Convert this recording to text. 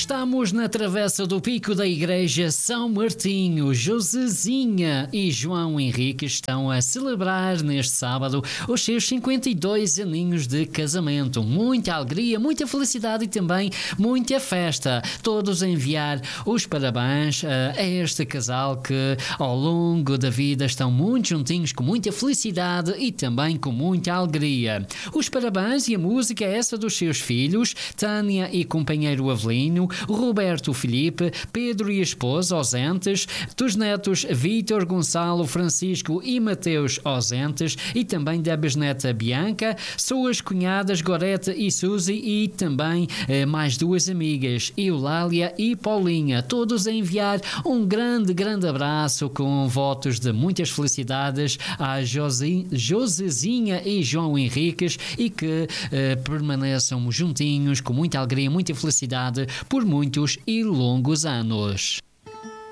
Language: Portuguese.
Estamos na travessa do Pico da Igreja São Martinho. Josezinha e João Henrique estão a celebrar neste sábado os seus 52 aninhos de casamento. Muita alegria, muita felicidade e também muita festa. Todos a enviar os parabéns a este casal que ao longo da vida estão muito juntinhos, com muita felicidade e também com muita alegria. Os parabéns e a música é essa dos seus filhos, Tânia e companheiro Avelino, Roberto Filipe, Pedro e esposa ausentes, dos netos Vítor, Gonçalo, Francisco e Mateus ausentes e também da bisneta Bianca, suas cunhadas Gorete e Suzy e também mais duas amigas, Eulália e Paulinha, todos a enviar um grande abraço com votos de muitas felicidades a Josezinha e João Henriques e que permaneçam juntinhos com muita alegria, muita felicidade por muitos e longos anos.